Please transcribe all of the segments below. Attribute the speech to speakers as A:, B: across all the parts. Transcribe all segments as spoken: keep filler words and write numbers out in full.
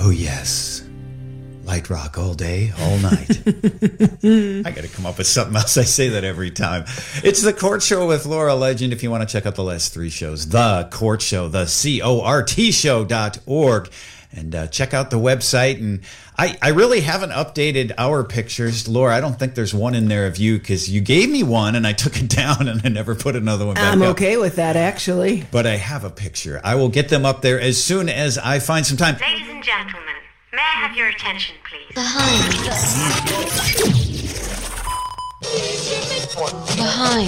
A: Oh, yes. Light rock all day, all night. I got to come up with something else. I say that every time. It's The Court Show with Laura Legend. If you want to check out the last three shows, The Court Show, the C O R T show dot org. And uh, check out the website. And I, I really haven't updated our pictures. Laura, I don't think there's one in there of you because you gave me one and I took it down and I never put another one back
B: I'm
A: up.
B: okay with that, actually.
A: But I have a picture. I will get them up there as soon as I find some time.
C: Ladies and gentlemen, may I have your attention, please?
D: Behind. Behind.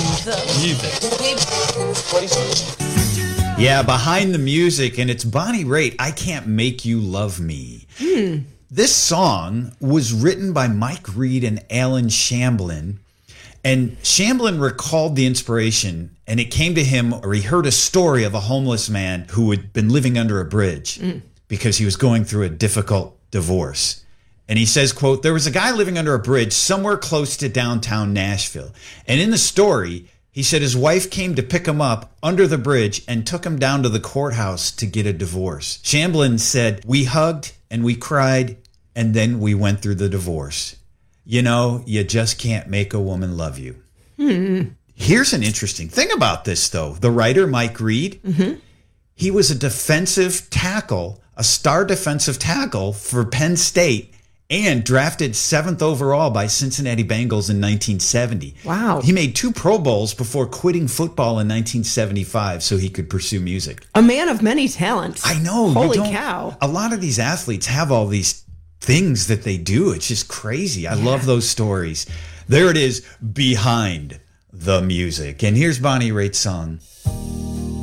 A: Yeah, Behind the Music, and it's Bonnie Raitt, I Can't Make You Love Me.
B: Hmm.
A: This song was written by Mike Reed and Alan Shamblin, and Shamblin recalled the inspiration, and it came to him, or he heard a story of a homeless man who had been living under a bridge mm. because he was going through a difficult divorce. And he says, quote, there was a guy living under a bridge somewhere close to downtown Nashville. And in the story, he said his wife came to pick him up under the bridge and took him down to the courthouse to get a divorce. Shamblin said, we hugged and we cried and then we went through the divorce. You know, you just can't make a woman love you.
B: Hmm.
A: Here's an interesting thing about this, though. The writer, Mike Reed,
B: mm-hmm.
A: he was a defensive tackle, a star defensive tackle for Penn State, and drafted seventh overall by Cincinnati Bengals in nineteen seventy.
B: Wow.
A: He made two Pro Bowls before quitting football in nineteen seventy-five so he could pursue music.
B: A man of many talents.
A: I know.
B: Holy
A: you don't,
B: cow.
A: A lot of these athletes have all these things that they do. It's just crazy. I
B: yeah.
A: love those stories. There it is, Behind the Music. And here's Bonnie Raitt's song.